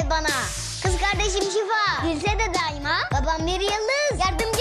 bana. Kız kardeşim Şifa, gülse de daima. Babam bir yıldız, yardımcı